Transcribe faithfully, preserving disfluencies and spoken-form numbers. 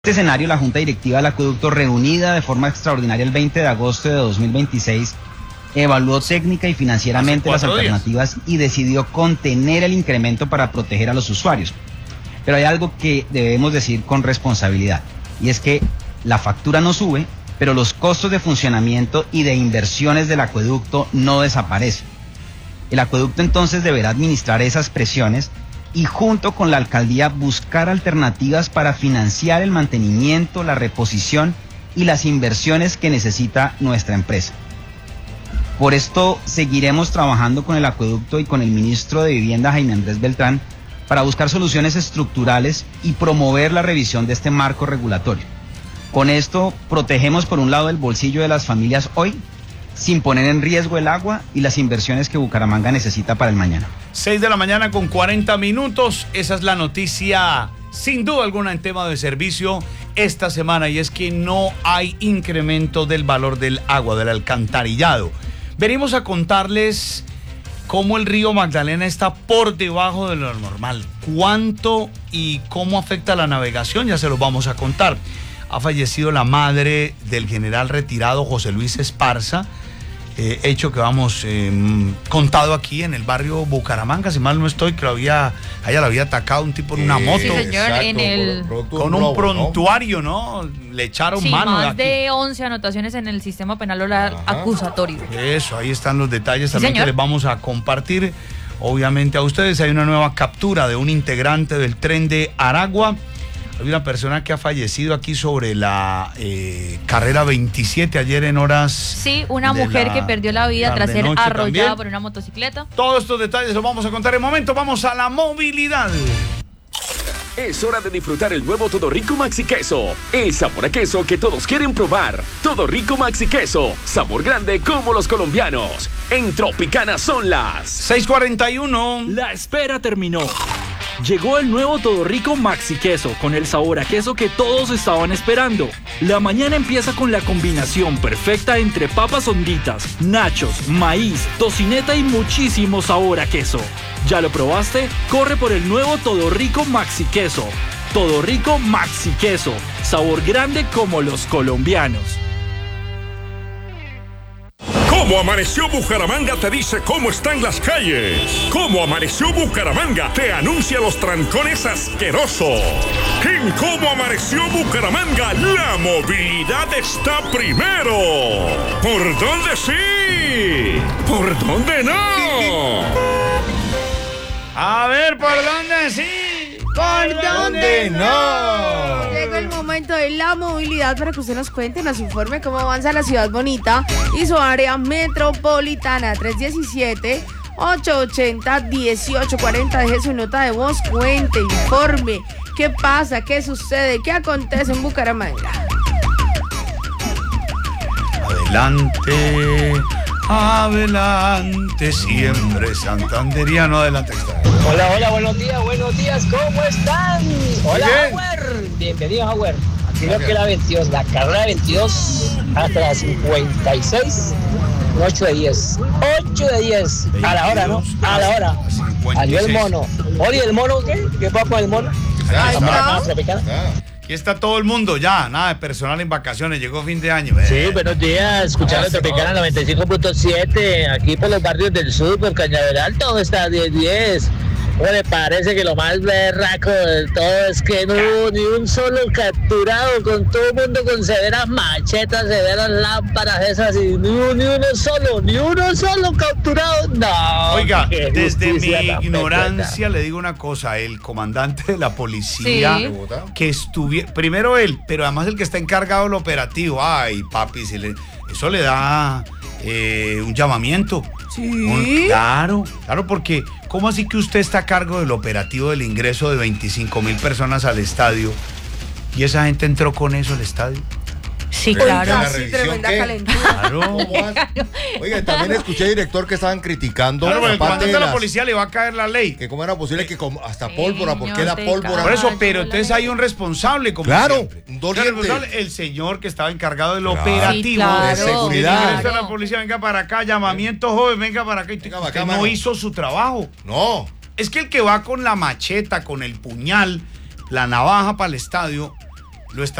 En este escenario, la Junta Directiva del Acueducto, reunida de forma extraordinaria el veinte de agosto de dos mil veintiséis, evaluó técnica y financieramente las alternativas días. y decidió contener el incremento para proteger a los usuarios. Pero hay algo que debemos decir con responsabilidad, y es que la factura no sube, pero los costos de funcionamiento y de inversiones del acueducto no desaparecen. El acueducto entonces deberá administrar esas presiones y junto con la alcaldía buscar alternativas para financiar el mantenimiento, la reposición y las inversiones que necesita nuestra empresa. Por esto seguiremos trabajando con el acueducto y con el ministro de Vivienda, Jaime Andrés Beltrán, para buscar soluciones estructurales y promover la revisión de este marco regulatorio. Con esto protegemos por un lado el bolsillo de las familias hoy, sin poner en riesgo el agua y las inversiones que Bucaramanga necesita para el mañana. seis de la mañana con cuarenta minutos, esa es la noticia sin duda alguna en tema de servicio esta semana, y es que no hay incremento del valor del agua, del alcantarillado. Venimos a contarles cómo el río Magdalena está por debajo de lo normal, cuánto y cómo afecta la navegación, ya se los vamos a contar. Ha fallecido la madre del general retirado José Luis Esparza, eh, hecho que vamos eh, contado aquí en el barrio Bucaramanga, si mal no estoy, que lo había, ella lo había atacado un tipo en una moto. Sí, señor, exacto, en el... con un prontuario, ¿no? Le echaron sí, mano. más de, de once anotaciones en el sistema penal oral acusatorio. Eso, ahí están los detalles también, sí, que les vamos a compartir. Obviamente a ustedes hay una nueva captura de un integrante del tren de Aragua. Hay una persona que ha fallecido aquí sobre la eh, carrera veintisiete ayer en horas. Sí, una mujer la, que perdió la vida tras ser arrollada también. por una motocicleta. Todos estos detalles los vamos a contar en un momento. Vamos a la movilidad. Es hora de disfrutar el nuevo Todo Rico Maxi Queso. El sabor a queso que todos quieren probar. Todo Rico Maxi Queso. Sabor grande como los colombianos. En Tropicana son las seis cuarenta y uno. La espera terminó. Llegó el nuevo Todo Rico Maxi Queso, con el sabor a queso que todos estaban esperando. La mañana empieza con la combinación perfecta entre papas honditas, nachos, maíz, tocineta y muchísimo sabor a queso. ¿Ya lo probaste? Corre por el nuevo Todo Rico Maxi Queso. Todo Rico Maxi Queso, sabor grande como los colombianos. Cómo amaneció Bucaramanga te dice cómo están las calles. Cómo amaneció Bucaramanga te anuncia los trancones asquerosos. En Cómo amaneció Bucaramanga la movilidad está primero. ¿Por dónde sí? ¿Por dónde no? A ver, ¿por dónde sí? ¿Por dónde no? Llega el momento de la movilidad para que usted nos cuente, nos informe cómo avanza la ciudad bonita y su área metropolitana. Tres diecisiete, ocho ochenta, dieciocho cuarenta. Deje su nota de voz, cuente, informe. ¿Qué pasa? ¿Qué sucede? ¿Qué acontece en Bucaramanga? Adelante, adelante, siempre santanderiano, adelante. Hola, hola, buenos días, buenos días, ¿cómo están? Hola, Howard, bienvenido, Howard. Aquí veo que la veintidós, la carrera veintidós hasta la cincuenta y seis, ocho de diez, ocho de diez, a la hora, ¿no? A la hora. Salió el mono. Oye, ¿el mono qué? ¿Qué pasa con el mono? Ah, está. Aquí está todo el mundo ya, nada de personal en vacaciones, llegó fin de año. Sí, buenos días, escuchando Tropicana noventa y cinco punto siete, aquí por los barrios del sur, por Cañaveral, todo está diez diez. Bueno, me parece que lo más berraco de todo es que no hubo ni un solo capturado, con todo el mundo con severas machetas, severas lámparas esas, y ni, ni uno solo, ni uno solo capturado. No. Oiga, desde mi ignorancia le digo una cosa, el comandante de la policía, sí, que estuviera, primero él, pero además el que está encargado del operativo, ay papi, si le, eso le da eh, un llamamiento. Sí. Un, claro, claro, porque ¿cómo así que usted está a cargo del operativo del ingreso de veinticinco mil personas al estadio y esa gente entró con eso al estadio? Sí, claro. Oiga, sí, tremenda calentura. Claro. Oiga, también escuché, director, que estaban criticando. Claro, el comandante de de la las... policía le va a caer la ley. Que cómo era posible que como hasta sí, pólvora, porque era pólvora. Por eso, pero entonces hay un responsable, como claro, siempre. un doliente. El señor que estaba encargado del claro, operativo. Sí, claro, de seguridad. Claro. La policía, venga para acá, llamamiento joven, venga para acá. Y venga, usted acá, no hizo su trabajo. No. Es que el que va con la macheta, con el puñal, la navaja para el estadio, lo está